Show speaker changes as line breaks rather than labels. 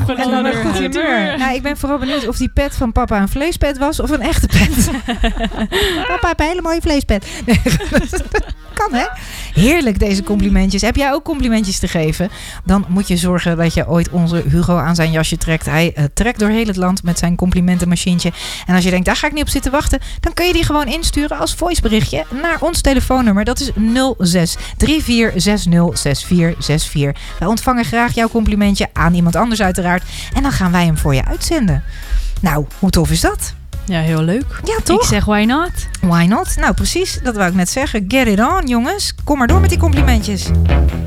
En dan een goed humeur. Nou, ik ben vooral benieuwd of die pet van papa een vleespet was of een echte pet. Papa heeft een hele mooie vleespet. Nee, kan hè? Heerlijk deze complimentjes. Heb jij ook complimentjes te geven? Dan moet je zorgen dat je ooit onze Hugo aan zijn jasje trekt. Hij trekt door heel het land met zijn complimentenmachientje. En als je denkt, daar ga ik niet op zitten wachten, dan kun je die gewoon insturen als voiceberichtje naar ons telefoonnummer. Dat is 06 3460 6464. Wij ontvangen graag jouw complimentje aan iemand anders uiteraard. En dan gaan wij hem voor je uitzenden. Nou, hoe tof is dat?
Ja, heel leuk.
Ja, toch?
Ik zeg why not?
Why not? Nou, precies. Dat wou ik net zeggen. Get it on, jongens. Kom maar door met die complimentjes.